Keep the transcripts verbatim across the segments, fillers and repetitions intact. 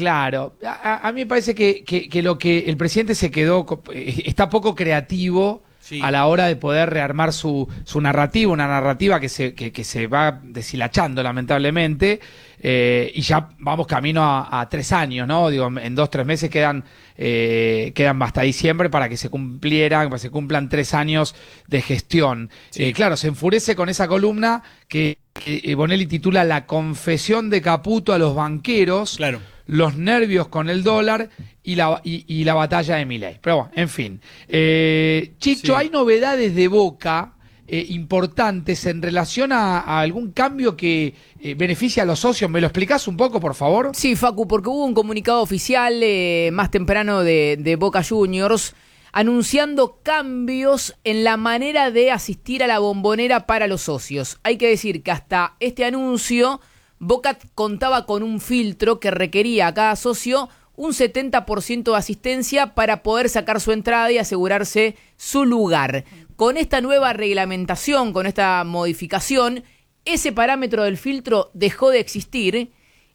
Claro, a, a mí me parece que, que, que lo que el presidente se quedó, está poco creativo sí. a la hora de poder rearmar su, su narrativa, una narrativa que se, que, que se va deshilachando lamentablemente, eh, y ya vamos camino a, a tres años, ¿no? Digo, en dos, tres meses quedan, eh, quedan hasta diciembre para que se cumplieran, para que se cumplan tres años de gestión. Sí. Eh, claro, se enfurece con esa columna que eh, Bonelli titula La confesión de Caputo a los banqueros. Claro. Los nervios con el dólar y la, y, y la batalla de Milei. Pero bueno, en fin. Eh, Chicho, sí. ¿hay novedades de Boca eh, importantes en relación a, a algún cambio que eh, beneficia a los socios? ¿Me lo explicás un poco, por favor? Sí, Facu, porque hubo un comunicado oficial eh, más temprano de, de Boca Juniors anunciando cambios en la manera de asistir a la Bombonera para los socios. Hay que decir que hasta este anuncio Boca contaba con un filtro que requería a cada socio un setenta por ciento de asistencia para poder sacar su entrada y asegurarse su lugar. Con esta nueva reglamentación, con esta modificación, ese parámetro del filtro dejó de existir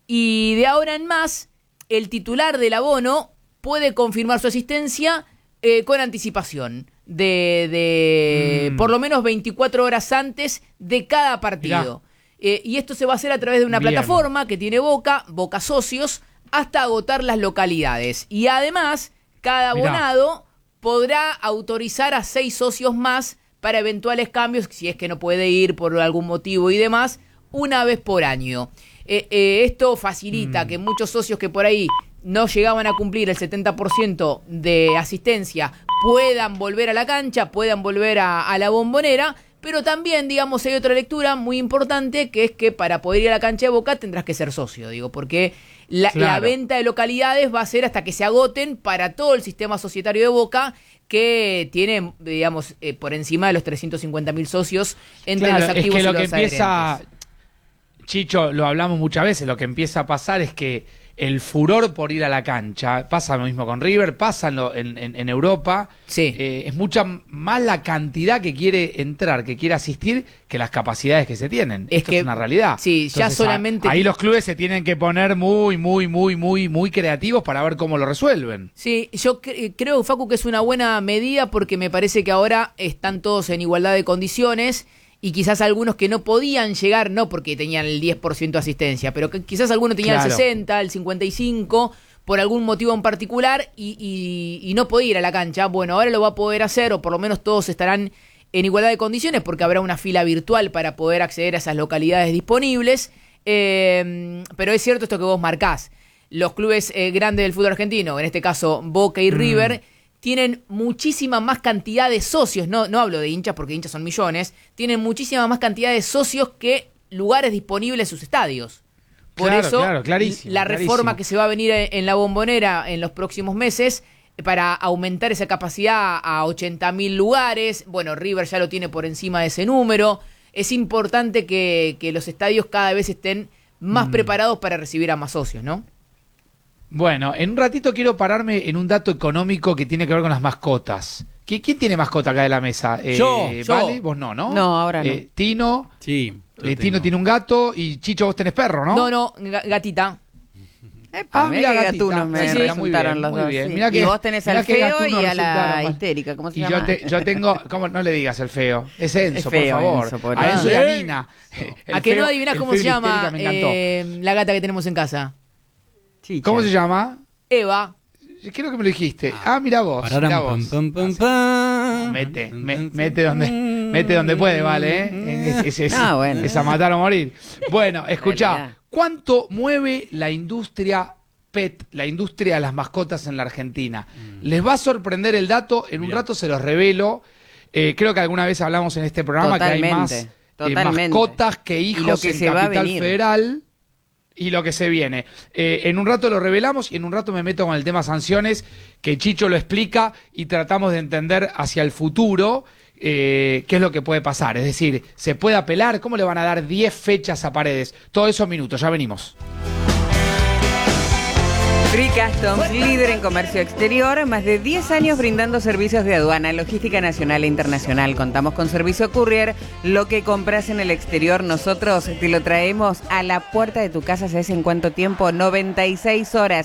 y de ahora en más el titular del abono puede confirmar su asistencia eh, con anticipación de, de mm. por lo menos veinticuatro horas antes de cada partido. Mirá. Eh, y esto se va a hacer a través de una Bien. plataforma que tiene Boca, Boca Socios, hasta agotar las localidades. Y además, cada abonado Mirá. podrá autorizar a seis socios más para eventuales cambios, si es que no puede ir por algún motivo y demás, una vez por año. Eh, eh, esto facilita mm. que muchos socios que por ahí no llegaban a cumplir el setenta por ciento de asistencia puedan volver a la cancha, puedan volver a, a la Bombonera. Pero también, digamos, hay otra lectura muy importante, que es que para poder ir a la cancha de Boca tendrás que ser socio, digo, porque la, claro. la venta de localidades va a ser hasta que se agoten para todo el sistema societario de Boca, que tiene, digamos, eh, por encima de los trescientos cincuenta mil socios entre claro, los activos es que y lo los que empieza, adherentes. Chicho, lo hablamos muchas veces, lo que empieza a pasar es que el furor por ir a la cancha, pasa lo mismo con River, pasa en, lo, en, en, en Europa, sí. eh, es mucha más la cantidad que quiere entrar, que quiere asistir, que las capacidades que se tienen. Es Esto que, es una realidad. Sí, Entonces, ya solamente... A, ahí los clubes se tienen que poner muy, muy, muy, muy, muy creativos para ver cómo lo resuelven. Sí, yo cre- creo, Facu, que es una buena medida porque me parece que ahora están todos en igualdad de condiciones. Y quizás algunos que no podían llegar, no porque tenían el diez por ciento de asistencia, pero que quizás algunos tenían claro. el sesenta, el cincuenta y cinco, por algún motivo en particular, y, y, y no podía ir a la cancha. Bueno, ahora lo va a poder hacer, o por lo menos todos estarán en igualdad de condiciones, porque habrá una fila virtual para poder acceder a esas localidades disponibles. Eh, pero es cierto esto que vos marcás. Los clubes eh, grandes del fútbol argentino, en este caso Boca y mm. River, tienen muchísima más cantidad de socios, no, no hablo de hinchas porque hinchas son millones, tienen muchísima más cantidad de socios que lugares disponibles en sus estadios. Por claro, eso, claro, clarísimo, la reforma clarísimo. que se va a venir en la Bombonera en los próximos meses para aumentar esa capacidad a ochenta mil lugares, bueno, River ya lo tiene por encima de ese número, es importante que, que los estadios cada vez estén más mm. preparados para recibir a más socios, ¿no? Bueno, en un ratito quiero pararme en un dato económico que tiene que ver con las mascotas. ¿Quién, quién tiene mascota acá de la mesa? Eh, yo, yo. ¿Vale? Vos no, ¿no? No, ahora no. Eh, Tino. Sí. Eh, Tino tiene un gato y Chicho, vos tenés perro, ¿no? No, no, gatita. Ah, mira, gatita. Gatuno me Sí, sí, resultaron muy bien, los muy dos. bien. Sí. Mirá que, y vos tenés al feo y a la resultaron. histérica, ¿cómo se y llama? yo, te, yo tengo, ¿cómo no le digas el feo? Es Enzo, Es feo, por favor. Enzo, por a Enzo y favor. a Nina. El ¿A que feo, no adivinás el cómo feo se y la llama histérica me encantó. eh, la gata que tenemos en casa? Chicha. ¿Cómo se llama? Eva. Creo que me lo dijiste. Ah, mira vos. Pararam, Mirá vos. pam, pam, pam, pam. Mete, me, mete donde, mete donde puede, vale, ¿eh? Es, es, es, Ah, bueno. es a matar o morir. Bueno, escuchá, Realidad. ¿cuánto mueve la industria pet, la industria de las mascotas en la Argentina? Mm. Les va a sorprender el dato, en un Bien. rato se los revelo. Eh, creo que alguna vez hablamos en este programa Totalmente, que hay más eh, totalmente. mascotas que hijos Y lo que en se va a Capital venir. Federal. Y lo que se viene. Eh, en un rato lo revelamos y en un rato me meto con el tema sanciones, que Chicho lo explica y tratamos de entender hacia el futuro eh, qué es lo que puede pasar. Es decir, ¿se puede apelar? ¿Cómo le van a dar diez fechas a Paredes? Todos esos minutos, ya venimos. Free Customs, líder en comercio exterior, más de diez años brindando servicios de aduana, logística nacional e internacional. Contamos con servicio courier. Lo que compras en el exterior, nosotros te lo traemos a la puerta de tu casa. ¿Sabes en cuánto tiempo? noventa y seis horas.